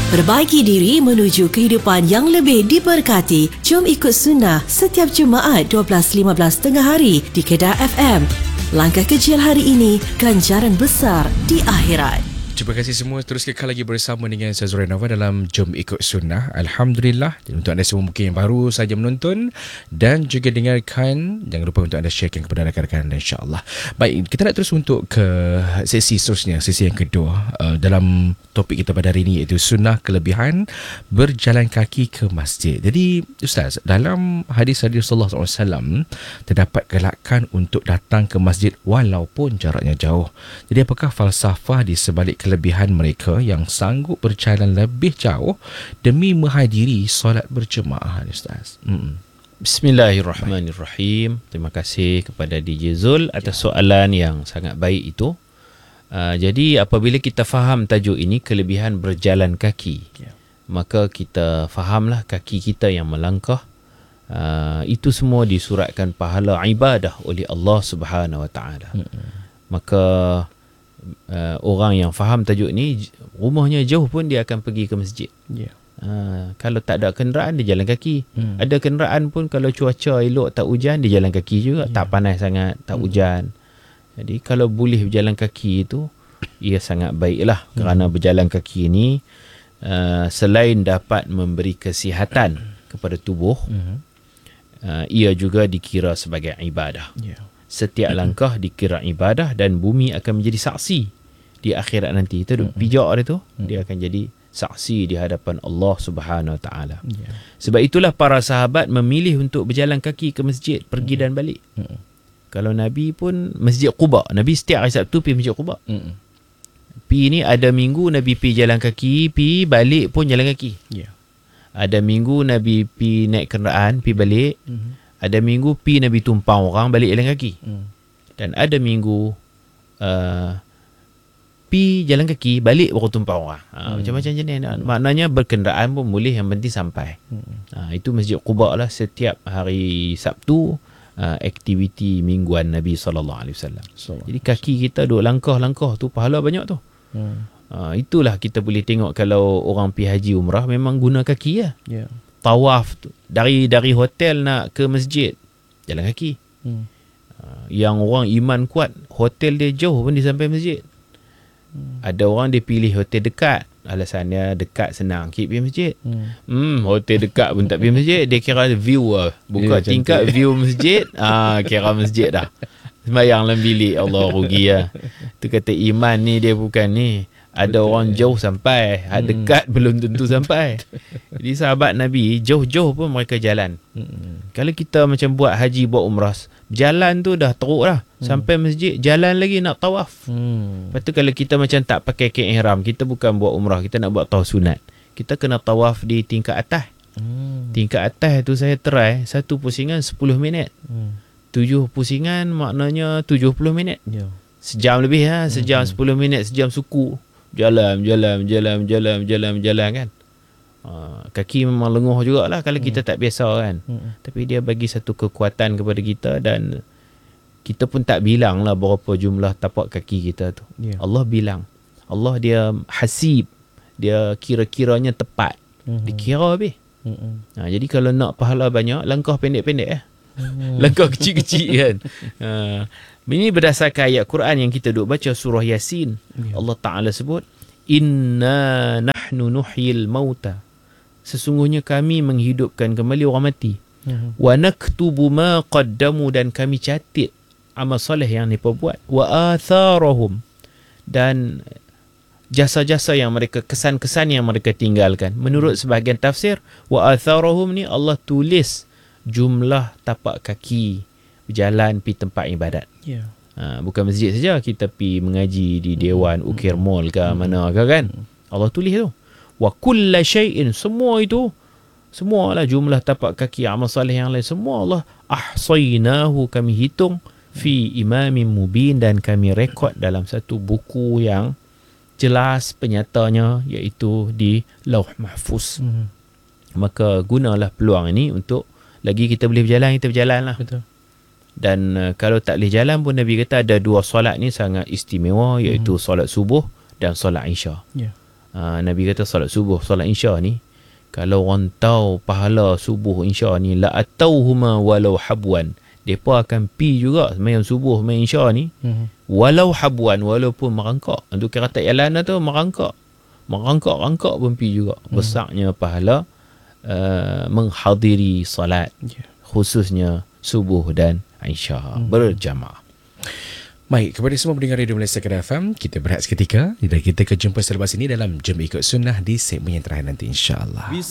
Perbaiki diri menuju kehidupan yang lebih diberkati. Jom ikut sunnah setiap Jumaat 12.15 tengah hari di Kedah FM. Langkah kecil hari ini, ganjaran besar di akhirat. Terima kasih semua. Terus kekal lagi bersama dengan saya Zura Nova dalam Jom Ikut Sunnah. Alhamdulillah. Untuk anda semua mungkin yang baru saja menonton dan juga dengarkan, jangan lupa untuk anda sharekan kepada rakan-rakan anda, insyaAllah. Baik, kita nak terus untuk ke sesi seterusnya, sesi yang kedua dalam topik kita pada hari ini, iaitu sunnah kelebihan berjalan kaki ke masjid. Jadi Ustaz, dalam hadis-hadis Rasulullah SAW terdapat galakan untuk datang ke masjid walaupun jaraknya jauh. Jadi apakah falsafah di sebalik kelebihan mereka yang sanggup berjalan lebih jauh demi menghadiri solat berjemaah, Ustaz? Bismillahirrahmanirrahim. Terima kasih kepada DJ Zul atas soalan yang sangat baik itu. Jadi apabila kita faham tajuk ini, kelebihan berjalan kaki, maka kita fahamlah kaki kita yang melangkah. Itu semua disuratkan pahala ibadah oleh Allah Subhanahu Wa Taala. Maka orang yang faham tajuk ni, rumahnya jauh pun dia akan pergi ke masjid. Kalau tak ada kenderaan, dia jalan kaki. Ada kenderaan pun, kalau cuaca elok tak hujan, dia jalan kaki juga. Tak panas sangat, tak hujan. Jadi kalau boleh berjalan kaki itu, ia sangat baiklah. Kerana berjalan kaki ini selain dapat memberi kesihatan kepada tubuh, ia juga dikira sebagai ibadah. Setiap langkah dikira ibadah dan bumi akan menjadi saksi di akhirat nanti. Itu pijak dia tu, dia akan jadi saksi di hadapan Allah Subhanahu Wa Taala. Sebab itulah para sahabat memilih untuk berjalan kaki ke masjid, pergi dan balik. Kalau Nabi pun Masjid Quba, Nabi setiap hari Sabtu pergi Masjid Quba. Pi ni ada minggu Nabi pergi jalan kaki, pi balik pun jalan kaki. Ada minggu Nabi pi naik kenderaan, pi balik. Ada minggu pi Nabi tumpang orang, balik jalan kaki. Dan ada minggu pi jalan kaki, balik baru tumpang orang. Macam-macam jenis. Maknanya berkenderaan pun boleh, yang penting sampai. Itu Masjid Quba lah setiap hari Sabtu. Aktiviti mingguan Nabi SAW. Jadi kaki kita duk langkah-langkah tu, pahala banyak tu. Itulah kita boleh tengok kalau orang pergi haji umrah memang guna kaki lah. Tawaf tu, dari hotel nak ke masjid, jalan kaki. Yang orang iman kuat, hotel dia jauh pun dia sampai masjid. Ada orang dia pilih hotel dekat, alasannya dekat, senang sikit pergi masjid. Hotel dekat pun tak pergi masjid, dia kira view lah. Buka tingkat view masjid, kira masjid dah. Sembayang dalam bilik, Allah rugi lah. Tu kata iman ni dia bukan ni. Ada orang jauh sampai, dekat belum tentu sampai. Jadi sahabat Nabi jauh-jauh pun mereka jalan. Kalau kita macam buat haji, buat umrah, jalan tu dah teruk dah. Sampai masjid, jalan lagi nak tawaf. Lepas tu kalau kita macam tak pakai kain ihram, kita bukan buat umrah, kita nak buat tawaf sunat, kita kena tawaf di tingkat atas. Tingkat atas tu saya try, satu pusingan 10 minit. 7 pusingan maknanya 70 minit. Sejam lebih lah, sejam 10 minit, sejam suku. Jalan kan. Kaki memang lenguh jugalah kalau kita tak biasa kan. Tapi dia bagi satu kekuatan kepada kita, dan kita pun tak bilang lah berapa jumlah tapak kaki kita tu. Allah bilang. Allah dia hasib, dia kira-kiranya tepat. Dikira habis. Jadi kalau nak pahala banyak, langkah pendek-pendek langkah kecil-kecil kan. Ini berdasarkan ayat Quran yang kita duk baca, surah Yasin. Allah Ta'ala sebut, inna nahnu nuhyil mauta, sesungguhnya kami menghidupkan kembali orang mati. Wa naktubu ma qaddamu, dan kami catat amal soleh yang mereka buat. Wa atharahum, dan jasa-jasa yang mereka, kesan-kesan yang mereka tinggalkan. Menurut sebahagian tafsir, wa atharahum ni Allah tulis jumlah tapak kaki berjalan pi tempat ibadat. Bukan masjid saja, kita pi mengaji di Dewan Ukir Mall ke mana ke kan. Allah tulis tu. Wa kulla syai'in, semua itu, semualah jumlah tapak kaki amal soleh yang lain, semua Allah ahsaynahu, kami hitung, fi imamin mubin, dan kami rekod dalam satu buku yang jelas penyatanya, iaitu di Lauh Mahfuz. Maka gunalah peluang ini untuk, lagi kita boleh berjalan, kita berjalan lah. Betul. Dan kalau tak boleh jalan pun, Nabi kata ada 2 solat ni sangat istimewa, iaitu solat subuh dan solat Isya. Nabi kata solat subuh, solat isya ni, kalau orang tahu pahala subuh isya ni, la atauhuma walau habwan, depa akan pi juga sembahyang subuh sembahyang isya ni, walau habwan, walaupun merangkak. Untuk kiratat yalan tu merangkak pun pi juga. Besarnya pahala menghadiri salat, khususnya subuh dan isya berjamaah. Baik, kepada semua pendengar Radio Malaysia Kedah FM, kita berehat seketika dan kita akan jumpa selepas ini dalam Jom Ikut Sunnah di segmen yang terakhir nanti, insya-Allah.